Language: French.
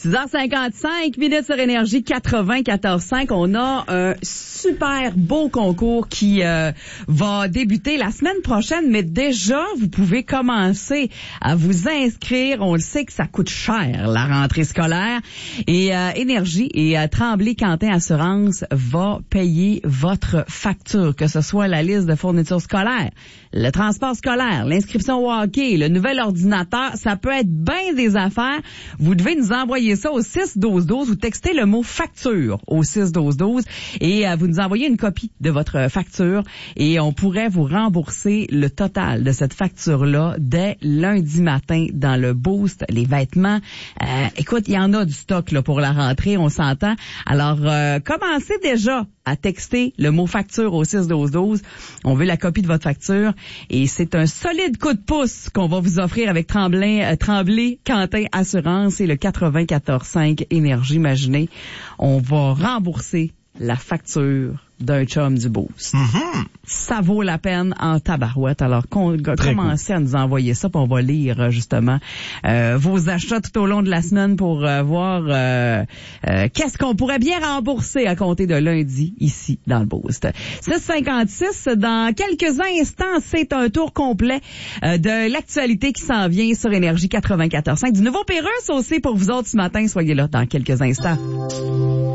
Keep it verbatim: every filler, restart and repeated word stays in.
six heures cinquante-cinq minutes sur Énergie quatre-vingt-quatorze cinq. On a un super beau concours qui euh, va débuter la semaine prochaine, mais déjà, vous pouvez commencer à vous inscrire. On le sait que ça coûte cher, la rentrée scolaire. Et euh, Énergie et euh, Tremblay-Quentin Assurance va payer votre facture, que ce soit la liste de fournitures scolaires, le transport scolaire, l'inscription au hockey, le nouvel ordinateur. Ça peut être bien des affaires. Vous devez nous envoyer ça au six douze douze. Vous textez le mot facture au six douze douze et euh, vous nous envoyez une copie de votre facture et on pourrait vous rembourser le total de cette facture-là dès lundi matin dans le Boost. Les vêtements, euh, écoute, il y en a du stock là pour la rentrée, on s'entend. Alors, euh, commencez déjà à texter le mot facture au six douze douze. On veut la copie de votre facture et c'est un solide coup de pouce qu'on va vous offrir avec Tremblay, euh, Tremblay Quentin Assurance et le quatre-vingt-quatorze cinq Énergie. Imaginez, on va rembourser la facture d'un chum du Boost. Mm-hmm. Ça vaut la peine en tabarouette. Alors, con, commencez cool. à nous envoyer ça, puis on va lire justement euh, vos achats tout au long de la semaine pour euh, voir euh, euh, qu'est-ce qu'on pourrait bien rembourser à compter de lundi ici dans le Boost. six cinquante-six, dans quelques instants, c'est un tour complet euh, de l'actualité qui s'en vient sur Énergie quatre-vingt-quatorze cinq. Du nouveau Pérusse aussi pour vous autres ce matin. Soyez là dans quelques instants.